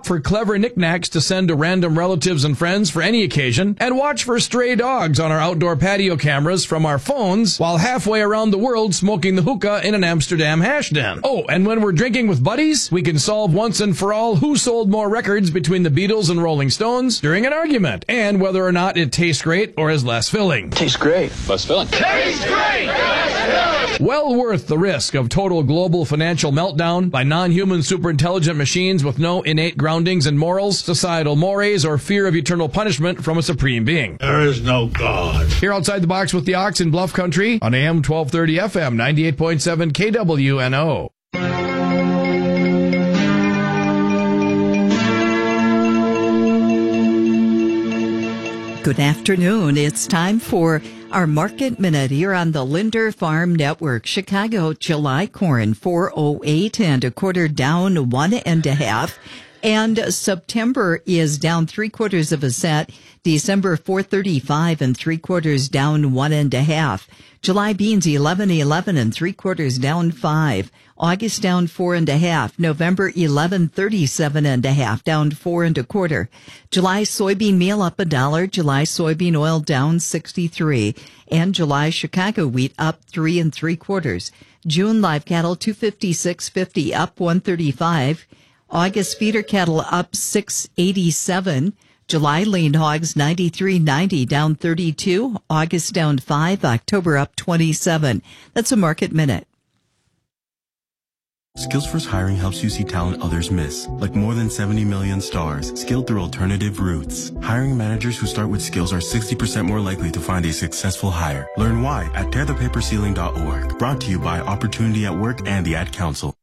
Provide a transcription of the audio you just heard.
for clever knickknacks to send to random relatives and friends for any occasion, and watch for stray dogs on our outdoor patio cameras from our phones while halfway around the world smoking the hookah in an Amsterdam hash den. Oh, and when we're drinking with buddies, we can solve once and for all who sold more records between the Beatles and Rolling Stones during an argument, and whether or not it tastes great or is less filling. Tastes great. Less filling. Tastes great! Well worth the risk of total global financial meltdown by non-human superintelligent machines with no innate groundings in morals, societal mores, or fear of eternal punishment from a supreme being. There is no God. Here outside the box with the Ox in Bluff Country on AM 1230 FM 98.7 KWNO. Good afternoon. It's time for our Market Minute here on the Linder Farm Network. Chicago July corn 408 and a quarter, down 1.5. And September is down 3/4 of a cent. December 435 and 3/4, down 1.5. July beans 11.11 and 3/4, down 5. August down 4.5. November 11.37.5, down 4.25. July soybean meal up $1. July soybean oil down 63, and July Chicago wheat up 3 3/4. June live cattle 256.50, up 135. August feeder cattle up 6.87. July lean hogs 93.90, down 32. August down 5. October up 27. That's a Market Minute. Skills First Hiring helps you see talent others miss, like more than 70 million stars, skilled through alternative routes. Hiring managers who start with skills are 60% more likely to find a successful hire. Learn why at tearthepaperceiling.org. Brought to you by Opportunity at Work and the Ad Council.